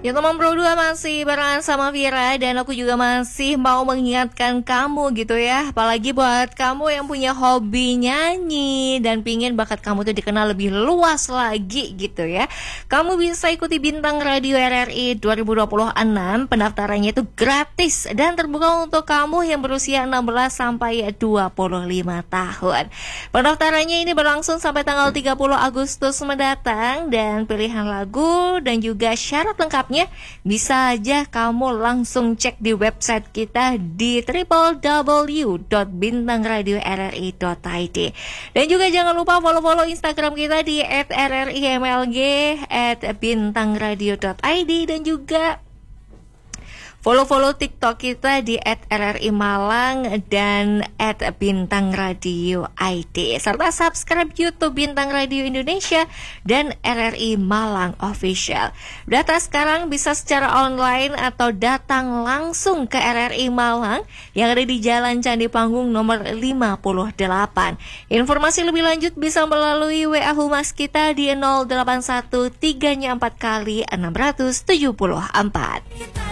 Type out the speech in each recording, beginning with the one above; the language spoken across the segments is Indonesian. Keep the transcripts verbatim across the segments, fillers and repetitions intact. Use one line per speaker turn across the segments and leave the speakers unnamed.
Ya teman Pro dua masih barengan sama Vira. Dan aku juga masih mau mengingatkan kamu gitu ya, apalagi buat kamu yang punya hobi nyanyi dan pingin bakat kamu tuh dikenal lebih luas lagi gitu ya. Kamu bisa ikuti Bintang Radio R R I dua ribu dua puluh enam. Pendaftarannya itu gratis dan terbuka untuk kamu yang berusia enam belas sampai dua puluh lima tahun. Pendaftarannya ini berlangsung sampai tanggal tiga puluh Agustus mendatang. Dan pilihan lagu dan juga syarat lengkapnya bisa aja kamu langsung cek di website kita di w w w dot bintang radio r r i dot i d. Dan juga jangan lupa follow-follow Instagram kita di et r r i m l g, et bintang radio dot i d, dan juga follow-follow TikTok kita di et r r i malang dan et bintang radio I D, serta subscribe YouTube Bintang Radio Indonesia dan R R I Malang Official. Data sekarang bisa secara online atau datang langsung ke R R I Malang yang ada di Jalan Candi Panggung nomor lima puluh delapan. Informasi lebih lanjut bisa melalui W A Humas kita di nol delapan satu tiga empat kali enam tujuh empat.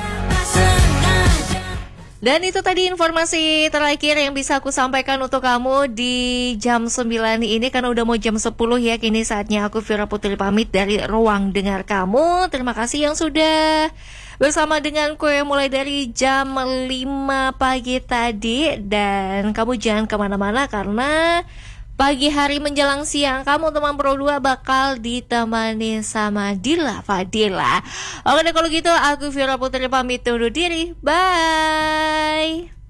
Dan itu tadi informasi terakhir yang bisa aku sampaikan untuk kamu di jam sembilan ini, karena udah mau jam sepuluh ya. Kini saatnya aku Vira Putri pamit dari ruang dengar kamu. Terima kasih yang sudah bersama denganku ya mulai dari jam lima pagi tadi. Dan kamu jangan kemana-mana karena pagi hari menjelang siang kamu teman Pro dua bakal ditemani sama Dila Fadila. Oke deh kalau gitu aku Vira Putri pamit undur diri. Bye.